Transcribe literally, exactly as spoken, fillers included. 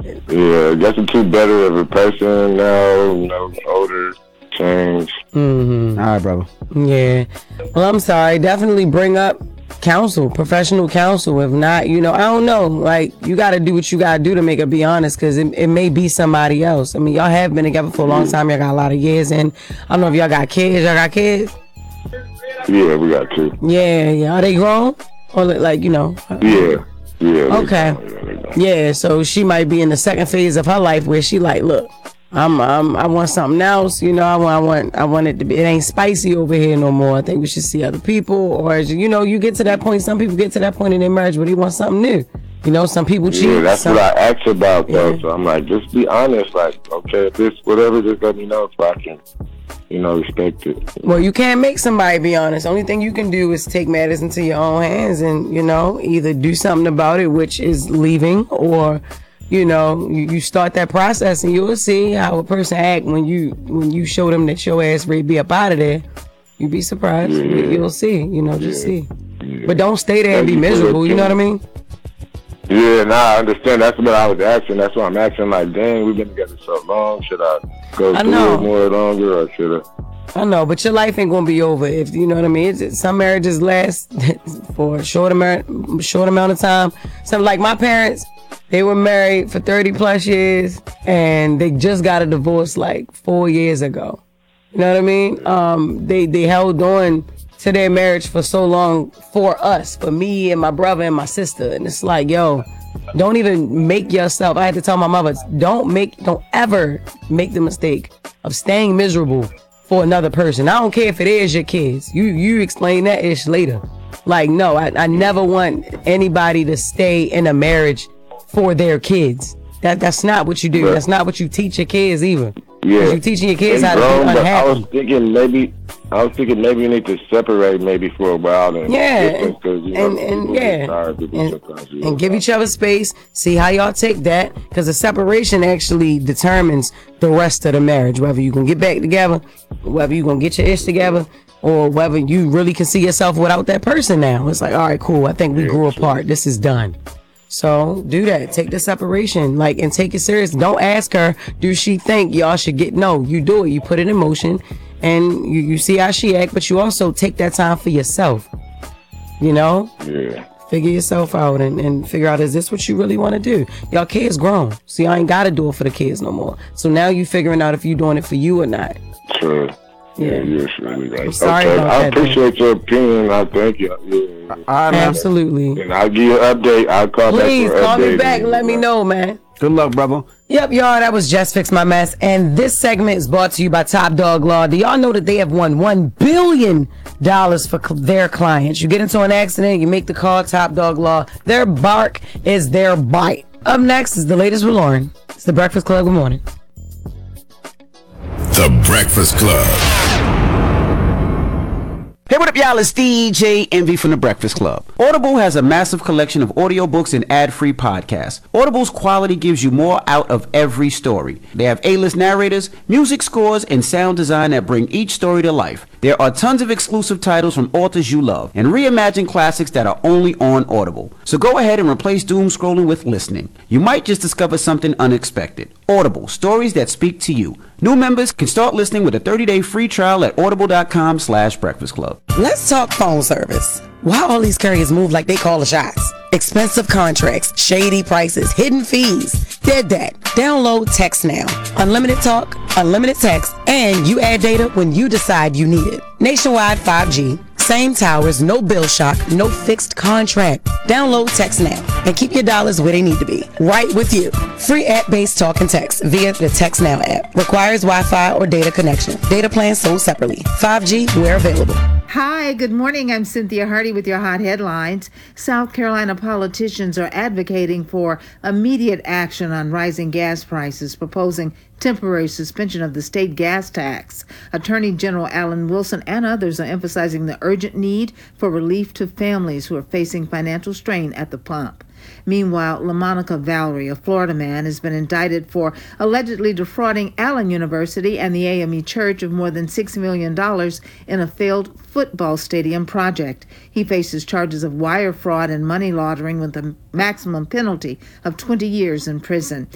Yeah, getting too better of a person now, you know, older, change. Mm-hmm. All right, brother. Yeah. Well, I'm sorry. Definitely bring up counsel, professional counsel. If not, you know, I don't know. Like, you got to do what you got to do to make her be honest, because it, it may be somebody else. I mean, y'all have been together for a long time. Y'all got a lot of years, and I don't know if y'all got kids. Y'all got kids? Yeah, we got two. Yeah, yeah. Are they grown? Or, like, you know? Yeah. Yeah. Okay. Yeah, so she might be in the second phase of her life where she like, look, I'm, I'm, I want something else. You know, I want, I want, I want it to be. It ain't spicy over here no more. I think we should see other people, or you know, you get to that point. Some people get to that point in their marriage where they want something new. You know, some people cheat. Yeah, that's some, what I asked about though. Yeah. So I'm like, just be honest. Like, okay, if this whatever, just let me know so I can, you know, respect it. Well, you can't make somebody be honest. Only thing you can do is take matters into your own hands, and you know, either do something about it, which is leaving, or you know, you, you start that process, and you'll see how a person act when you when you show them that your ass ready to be up out of there. You'd be surprised. Yeah. You, you'll see. You know, just Yeah. see. Yeah. But don't stay there and Thank be you for miserable. You know what I mean? Yeah, nah, I understand. That's what I was asking. That's why I'm asking. Like, dang, we've been together so long. Should I go I through know. it more longer, or should I? I know, but your life ain't gonna be over if you know what I mean. It's, it's, some marriages last for a short amount, short amount of time. Some like my parents, they were married for thirty plus years, and they just got a divorce like four years ago. You know what I mean? Um, they they held on to their marriage for so long for us, for me and my brother and my sister, and it's like, yo, don't even make yourself. I had to tell my mother, don't make, don't ever make the mistake of staying miserable for another person. I don't care if it is your kids. You you explain that ish later. Like, no, I, I never want anybody to stay in a marriage for their kids. That that's not what you do. But, that's not what you teach your kids either. Yeah, you teaching your kids they how to grown, be but I was unhappy. thinking maybe, I was thinking maybe you need to separate maybe for a while. And Yeah, and, cause, you know, and, and people yeah, get tired of it and, sometimes, you and know. give each other space. See how y'all take that, because the separation actually determines the rest of the marriage. Whether you can get back together, whether you gonna get your ish together, or whether you really can see yourself without that person now. It's like, all right, cool. I think we Yeah, grew sure. apart. This is done. So do that. Take the separation, like, and take it serious. Don't ask her, do she think y'all should get? No, you do it. You put it in motion, and you, you see how she act. But you also take that time for yourself. You know, Yeah. figure yourself out and, and figure out, is this what you really want to do? Y'all kids grown, so y'all ain't gotta do it for the kids no more. So now you figuring out if you doing it for you or not. Sure. Yeah. Yeah, you're surely right. I'm sorry okay, about I that, appreciate your opinion. I thank you. Yeah. All right, man. Absolutely. And I'll give you an update. I'll call Please back for an call me update back and let me know, man. Good luck, brother. Yep, y'all, that was Just Fix My Mess. And this segment is brought to you by Top Dog Law. Do y'all know that they have won one billion dollars for cl- their clients? You get into an accident, you make the call, Top Dog Law. Their bark is their bite. Up next is the latest with Lauren. It's The Breakfast Club. Good morning. The Breakfast Club. Hey, what up, y'all? It's D J Envy from The Breakfast Club. Audible has a massive collection of audiobooks and ad-free podcasts. Audible's quality gives you more out of every story. They have A-list narrators, music scores, and sound design that bring each story to life. There are tons of exclusive titles from authors you love and reimagine classics that are only on Audible. So go ahead and replace doom scrolling with listening. You might just discover something unexpected. Audible, stories that speak to you. New members can start listening with a thirty-day free trial at audible.com slash breakfast club. Let's talk phone service. Why all these carriers move like they call the shots? Expensive contracts, shady prices, hidden fees. Dead that. Download Text Now. Unlimited talk, unlimited text, and you add data when you decide you need it. Nationwide five G. Same towers, no bill shock, no fixed contract. Download Text Now and keep your dollars where they need to be. Right with you. Free app-based talk and text via the Text Now app. Requires Wi-Fi or data connection. Data plans sold separately. five G where available. Hi, good morning. I'm Cynthia Hardy with your hot headlines. South Carolina politicians are advocating for immediate action on rising gas prices, proposing temporary suspension of the state gas tax. Attorney General Alan Wilson and others are emphasizing the urgent need for relief to families who are facing financial strain at the pump. Meanwhile, LaMonica Valerie, a Florida man, has been indicted for allegedly defrauding Allen University and the A M E Church of more than six million dollars in a failed football stadium project. He faces charges of wire fraud and money laundering with a maximum penalty of twenty years in prison.